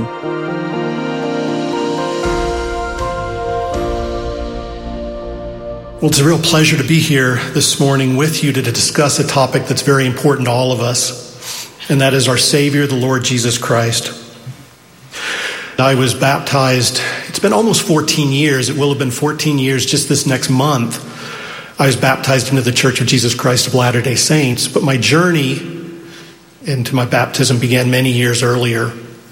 Well, it's a real pleasure to be here this morning with you to discuss a topic that's very important to all of us, and that is our Savior, the Lord Jesus Christ. I was baptized, it's been almost fourteen years, it will have been fourteen years just this next month. I was baptized into the Church of Jesus Christ of Latter-day Saints, but my journey into my baptism began many years earlier. It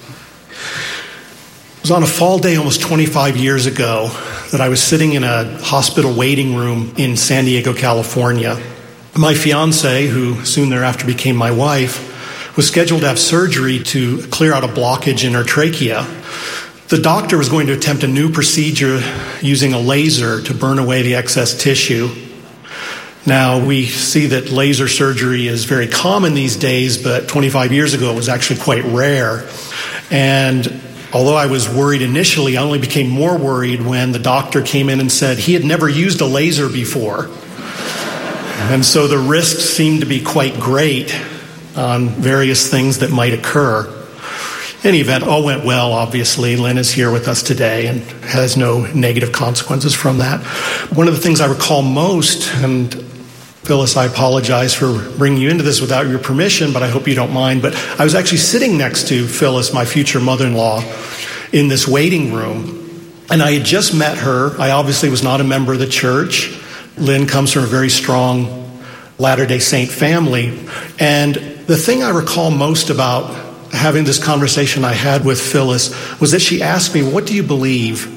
was on a fall day almost twenty-five years ago that I was sitting in a hospital waiting room in San Diego, California. My fiance, who soon thereafter became my wife, was scheduled to have surgery to clear out a blockage in her trachea. The doctor was going to attempt a new procedure using a laser to burn away the excess tissue. Now, we see that laser surgery is very common these days, but twenty-five years ago it was actually quite rare. And although I was worried initially, I only became more worried when the doctor came in and said he had never used a laser before. And so the risks seemed to be quite great on various things that might occur. In any event, all went well, obviously. Lynn is here with us today and has no negative consequences from that. One of the things I recall most, and Phyllis, I apologize for bringing you into this without your permission, but I hope you don't mind, but I was actually sitting next to Phyllis, my future mother-in-law, in this waiting room, and I had just met her. I obviously was not a member of the church. Lynn comes from a very strong Latter-day Saint family, and the thing I recall most about having this conversation I had with Phyllis was that she asked me, what do you believe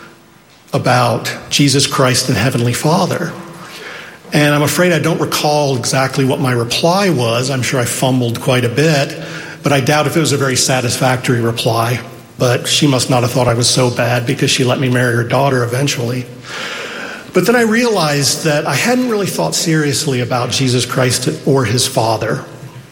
about Jesus Christ and Heavenly Father? And I'm afraid I don't recall exactly what my reply was. I'm sure I fumbled quite a bit, but I doubt if it was a very satisfactory reply. But she must not have thought I was so bad because she let me marry her daughter eventually. But then I realized that I hadn't really thought seriously about Jesus Christ or his Father.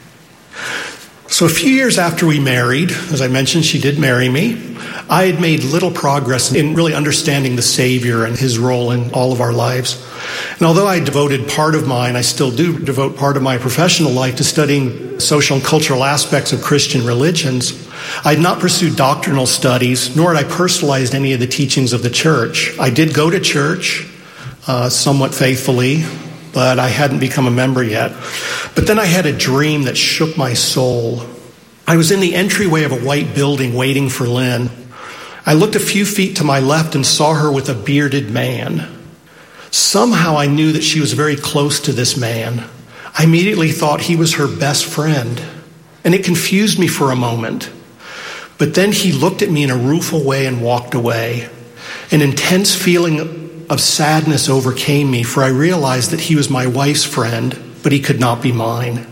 So a few years after we married, as I mentioned, she did marry me, I had made little progress in really understanding the Savior and his role in all of our lives. And although I devoted part of mine, I still do devote part of my professional life to studying social and cultural aspects of Christian religions, I had not pursued doctrinal studies, nor had I personalized any of the teachings of the church. I did go to church uh, somewhat faithfully, but I hadn't become a member yet. But then I had a dream that shook my soul. I was in the entryway of a white building waiting for Lynn. I looked a few feet to my left and saw her with a bearded man. Somehow I knew that she was very close to this man. I immediately thought he was her best friend, and it confused me for a moment. But then he looked at me in a rueful way and walked away. An intense feeling of sadness overcame me, for I realized that he was my wife's friend, but he could not be mine.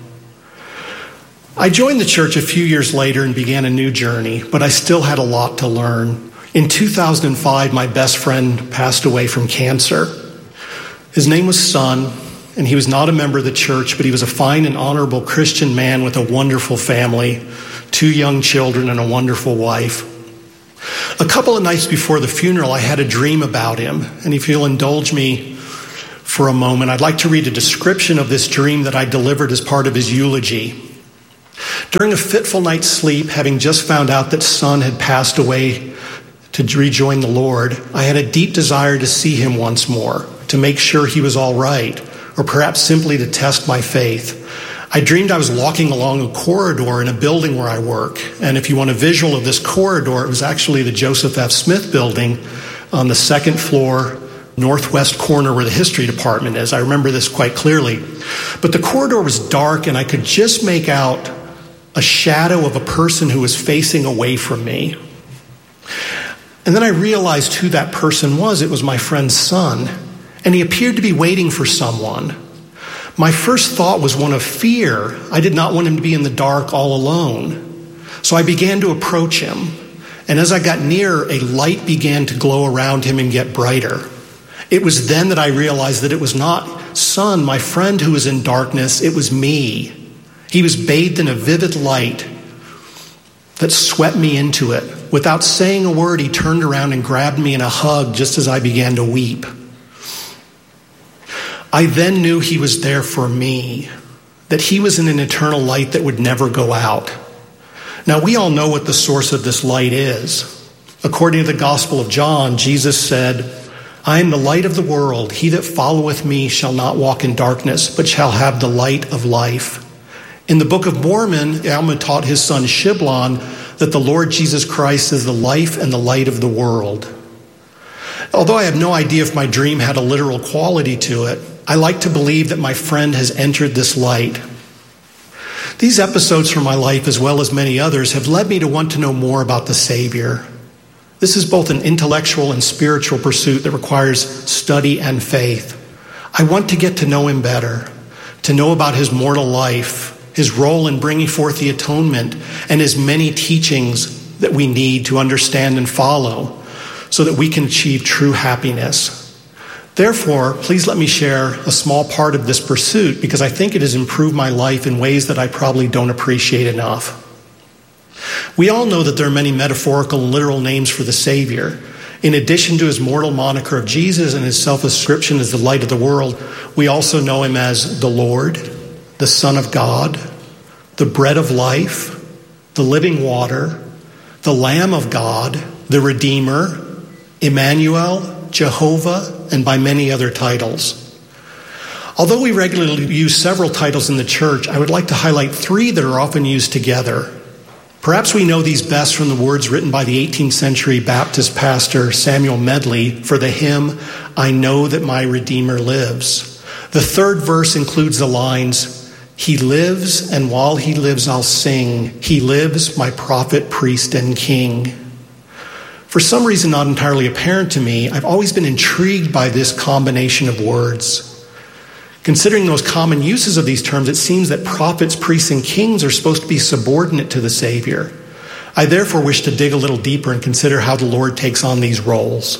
I joined the church a few years later and began a new journey, but I still had a lot to learn. In two thousand five, my best friend passed away from cancer. His name was Son, and he was not a member of the church, but he was a fine and honorable Christian man with a wonderful family, two young children, and a wonderful wife. A couple of nights before the funeral, I had a dream about him, and if you'll indulge me for a moment, I'd like to read a description of this dream that I delivered as part of his eulogy. During a fitful night's sleep, having just found out that Son had passed away to rejoin the Lord, I had a deep desire to see him once more, to make sure he was all right, or perhaps simply to test my faith. I dreamed I was walking along a corridor in a building where I work, and if you want a visual of this corridor, it was actually the Joseph F. Smith building on the second floor, northwest corner where the history department is. I remember this quite clearly. But the corridor was dark, and I could just make out a shadow of a person who was facing away from me. And then I realized who that person was. It was my friend's Son, and he appeared to be waiting for someone. My first thought was one of fear. I did not want him to be in the dark all alone. So I began to approach him, and as I got nearer, a light began to glow around him and get brighter. It was then that I realized that it was not Son, my friend, who was in darkness. It was me. He was bathed in a vivid light that swept me into it. Without saying a word, he turned around and grabbed me in a hug just as I began to weep. I then knew he was there for me, that he was in an eternal light that would never go out. Now, we all know what the source of this light is. According to the Gospel of John, Jesus said, I am the light of the world. He that followeth me shall not walk in darkness, but shall have the light of life. In the Book of Mormon, Alma taught his son Shiblon that the Lord Jesus Christ is the life and the light of the world. Although I have no idea if my dream had a literal quality to it, I like to believe that my friend has entered this light. These episodes from my life, as well as many others, have led me to want to know more about the Savior. This is both an intellectual and spiritual pursuit that requires study and faith. I want to get to know him better, to know about his mortal life, his role in bringing forth the atonement, and his many teachings that we need to understand and follow so that we can achieve true happiness. Therefore, please let me share a small part of this pursuit because I think it has improved my life in ways that I probably don't appreciate enough. We all know that there are many metaphorical and literal names for the Savior. In addition to his mortal moniker of Jesus and his self-ascription as the light of the world, we also know him as the Lord, the Son of God, the bread of life, the living water, the Lamb of God, the Redeemer, Emmanuel, Jehovah, and by many other titles. Although we regularly use several titles in the church, I would like to highlight three that are often used together. Perhaps we know these best from the words written by the eighteenth century Baptist pastor Samuel Medley for the hymn, I Know That My Redeemer Lives. The third verse includes the lines, He lives, and while he lives I'll sing. He lives, my prophet, priest, and king. For some reason not entirely apparent to me, I've always been intrigued by this combination of words. Considering those common uses of these terms, it seems that prophets, priests, and kings are supposed to be subordinate to the Savior. I therefore wish to dig a little deeper and consider how the Lord takes on these roles.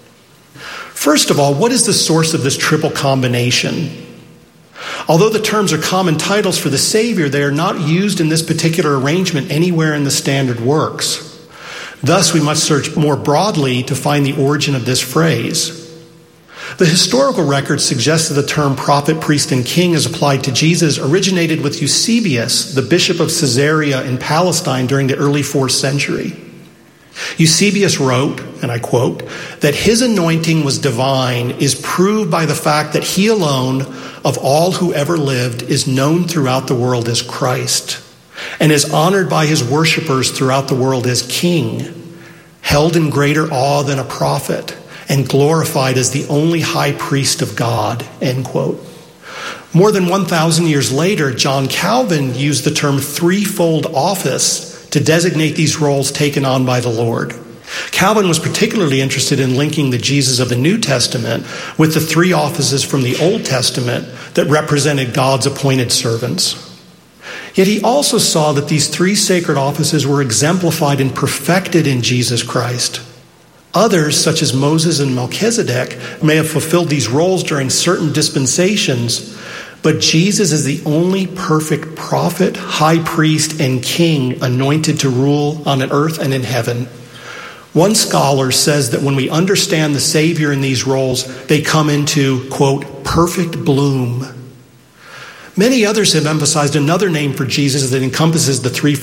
First of all, what is the source of this triple combination? Although the terms are common titles for the Savior, they are not used in this particular arrangement anywhere in the standard works. Thus, we must search more broadly to find the origin of this phrase. The historical record suggests that the term prophet, priest, and king as applied to Jesus originated with Eusebius, the bishop of Caesarea in Palestine during the early fourth century. Eusebius wrote, and I quote, that his anointing was divine is proved by the fact that he alone of all who ever lived is known throughout the world as Christ, and is honored by his worshipers throughout the world as king, held in greater awe than a prophet, and glorified as the only high priest of God, end quote. More than one thousand years later, John Calvin used the term threefold office to designate these roles taken on by the Lord. Calvin was particularly interested in linking the Jesus of the New Testament with the three offices from the Old Testament that represented God's appointed servants. Yet he also saw that these three sacred offices were exemplified and perfected in Jesus Christ. Others, such as Moses and Melchizedek, may have fulfilled these roles during certain dispensations, but Jesus is the only perfect prophet, high priest, and king anointed to rule on earth and in heaven. One scholar says that when we understand the Savior in these roles, they come into, quote, perfect bloom. Many others have emphasized another name for Jesus that encompasses the threefold